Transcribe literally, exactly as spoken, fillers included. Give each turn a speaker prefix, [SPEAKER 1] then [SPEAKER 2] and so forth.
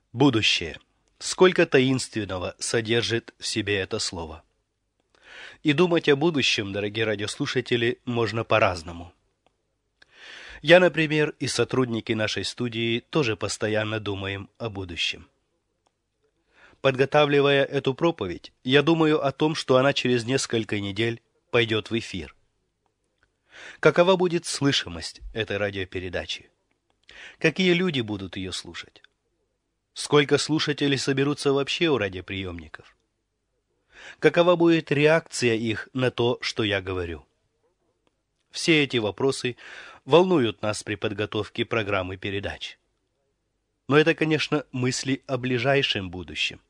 [SPEAKER 1] Будущее. Сколько таинственного содержит в себе это слово. И думать о будущем, дорогие радиослушатели, можно по-разному. Я, например, и сотрудники нашей студии тоже постоянно думаем о будущем. Подготавливая эту проповедь, я думаю о том, что она через несколько недель пойдет в эфир. Какова будет слышимость этой радиопередачи? Какие люди будут ее слушать? Сколько слушателей соберутся вообще у радиоприемников? Какова будет реакция их на то, что я говорю? Все эти вопросы волнуют нас при подготовке программы передач. Но это, конечно, мысли о ближайшем будущем.